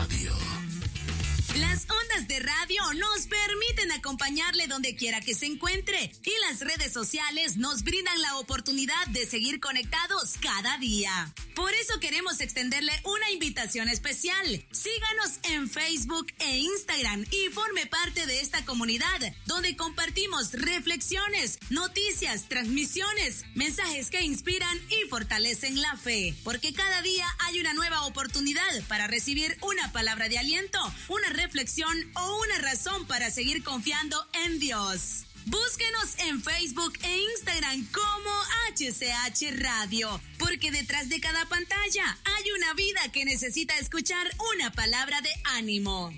Radio. Las ondas de radio nos permiten acompañarle donde quiera que se encuentre y las redes sociales nos brindan la oportunidad de seguir conectados cada día. Por eso queremos extenderle una invitación especial. Síganos en Facebook e Instagram y forme parte de esta comunidad donde compartimos reflexiones, noticias, transmisiones, mensajes que inspiran y fortalecen la fe. Porque cada día hay una nueva oportunidad para recibir una palabra de aliento, una reflexión o una razón para seguir confiando en Dios. Búsquenos en Facebook e Instagram como HCH Radio, porque detrás de cada pantalla hay una vida que necesita escuchar una palabra de ánimo.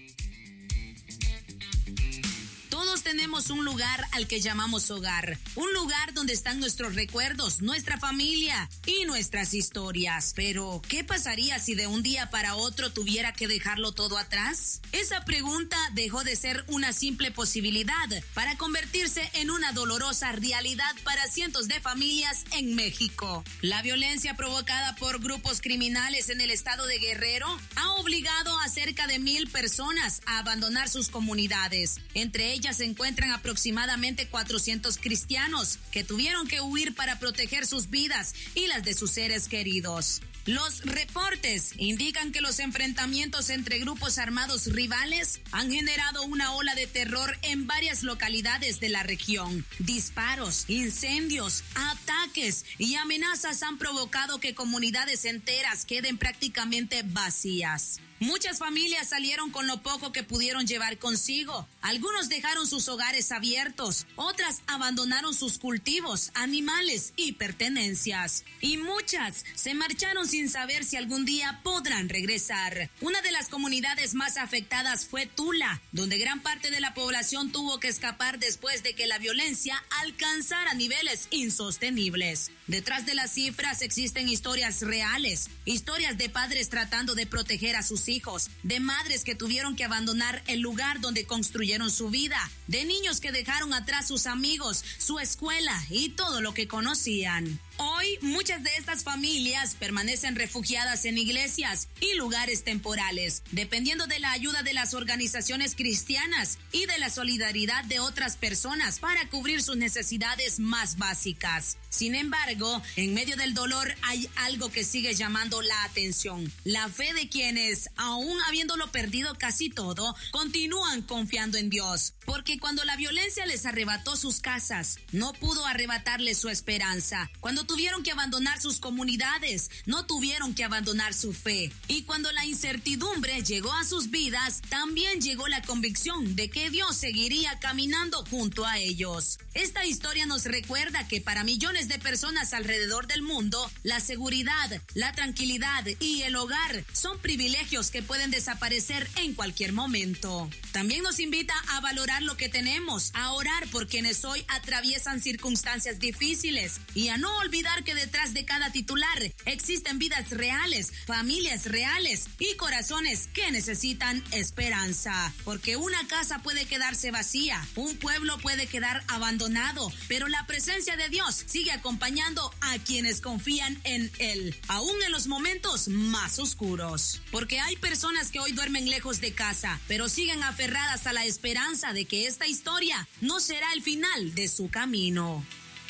Todos tenemos un lugar al que llamamos hogar, un lugar donde están nuestros recuerdos, nuestra familia y nuestras historias. Pero, ¿qué pasaría si de un día para otro tuviera que dejarlo todo atrás? Esa pregunta dejó de ser una simple posibilidad para convertirse en una dolorosa realidad para cientos de familias en México. La violencia provocada por grupos criminales en el estado de Guerrero ha obligado a cerca de 1,000 personas a abandonar sus comunidades. Entre ellas se encuentran aproximadamente 400 cristianos que tuvieron que huir para proteger sus vidas y las de sus seres queridos. Los reportes indican que los enfrentamientos entre grupos armados rivales han generado una ola de terror en varias localidades de la región. Disparos, incendios, ataques y amenazas han provocado que comunidades enteras queden prácticamente vacías. Muchas familias salieron con lo poco que pudieron llevar consigo. Algunos dejaron sus hogares abiertos, otras abandonaron sus cultivos, animales y pertenencias. Y muchas se marcharon sin saber si algún día podrán regresar. Una de las comunidades más afectadas fue Tula, donde gran parte de la población tuvo que escapar después de que la violencia alcanzara niveles insostenibles. Detrás de las cifras existen historias reales, historias de padres tratando de proteger a sus hijos, de madres que tuvieron que abandonar el lugar donde construyeron su vida, de niños que dejaron atrás sus amigos, su escuela y todo lo que conocían. Hoy, muchas de estas familias permanecen refugiadas en iglesias y lugares temporales, dependiendo de la ayuda de las organizaciones cristianas y de la solidaridad de otras personas para cubrir sus necesidades más básicas. Sin embargo, en medio del dolor hay algo que sigue llamando la atención: la fe de quienes, aún habiéndolo perdido casi todo, continúan confiando en Dios. Porque cuando la violencia les arrebató sus casas, no pudo arrebatarles su esperanza. Cuando tuvieron que abandonar sus comunidades, no tuvieron que abandonar su fe. Y cuando la incertidumbre llegó a sus vidas, también llegó la convicción de que Dios seguiría caminando junto a ellos. Esta historia nos recuerda que para millones de personas alrededor del mundo, la seguridad, la tranquilidad y el hogar son privilegios que pueden desaparecer en cualquier momento. También nos invita a valorar lo que tenemos, a orar por quienes hoy atraviesan circunstancias difíciles y a no olvidar que detrás de cada titular existen vidas reales, familias reales y corazones que necesitan esperanza. Porque una casa puede quedarse vacía, un pueblo puede quedar abandonado, pero la presencia de Dios sigue acompañando a quienes confían en Él, aún en los momentos más oscuros. Porque hay personas que hoy duermen lejos de casa, pero siguen aferradas a la esperanza de que esta historia no será el final de su camino.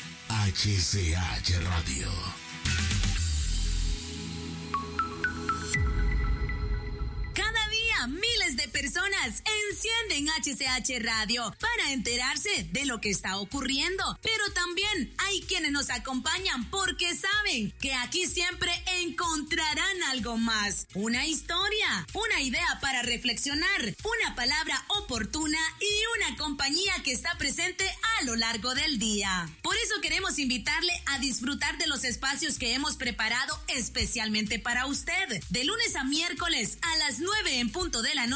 HCH Radio. Cada día miles de personas encienden HCH Radio para enterarse de lo que está ocurriendo, pero también hay quienes nos acompañan porque saben que aquí siempre encontrarán algo más, una historia, una idea para reflexionar, una palabra oportuna y una compañía que está presente a lo largo del día. Por eso queremos invitarle a disfrutar de los espacios que hemos preparado especialmente para usted, de lunes a miércoles a las 9 en punto de la noche.